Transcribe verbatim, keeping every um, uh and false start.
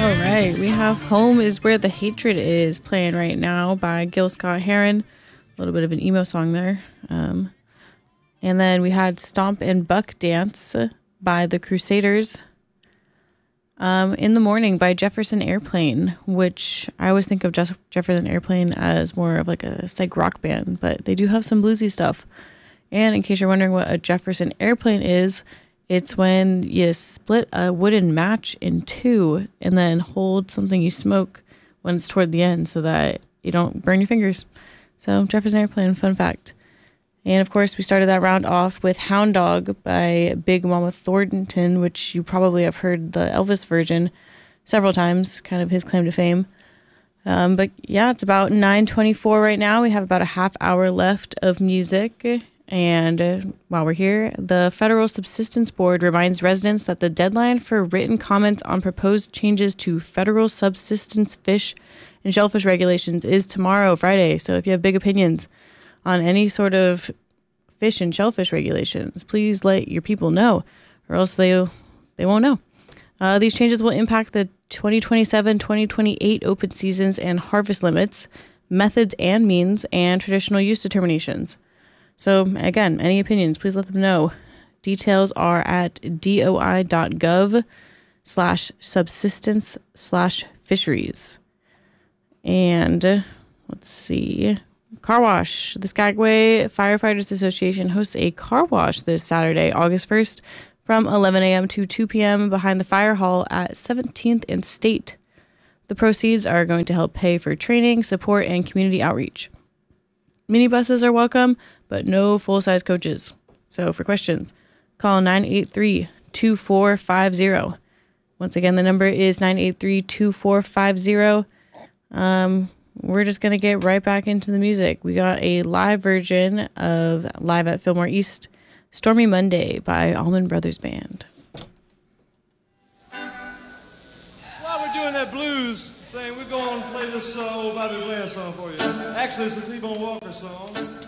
All right, we have Home is Where the Hatred Is playing right now by Gil Scott-Heron. A little bit of an emo song there. Um, and then we had Stomp and Buck Dance by the Crusaders. Um, In the Morning by Jefferson Airplane, which I always think of Jeff- Jefferson Airplane as more of like a psych rock band, but they do have some bluesy stuff. And in case you're wondering what a Jefferson Airplane is, it's when you split a wooden match in two and then hold something you smoke when it's toward the end so that you don't burn your fingers. So Jefferson Airplane, fun fact. And of course, we started that round off with Hound Dog by Big Mama Thornton, which you probably have heard the Elvis version several times, kind of his claim to fame. Um, but yeah, it's about nine twenty-four right now. We have about a half hour left of music. And uh, while we're here, the Federal Subsistence Board reminds residents that the deadline for written comments on proposed changes to federal subsistence fish and shellfish regulations is tomorrow, Friday. So if you have big opinions on any sort of fish and shellfish regulations, please let your people know, or else they they won't know. Uh, these changes will impact the twenty twenty-seven twenty twenty-eight open seasons and harvest limits, methods and means, and traditional use determinations. So again, any opinions, please let them know. Details are at doi.gov slash subsistence slash fisheries. And uh, let's see. Car wash. The Skagway Firefighters Association hosts a car wash this Saturday, August first, from eleven a.m. to two p.m. behind the fire hall at seventeenth and State. The proceeds are going to help pay for training, support, and community outreach. Minibuses are welcome, but no full-size coaches. So for questions, call nine eight three, two four five zero. Once again, the number is nine eight three, two four five zero. Um, we're just going to get right back into the music. We got a live version of Live at Fillmore East, Stormy Monday by Allman Brothers Band. While we're doing that blues thing, we're going to play this uh, old Bobby Blair song for you. Actually, it's a T-Bone Walker song.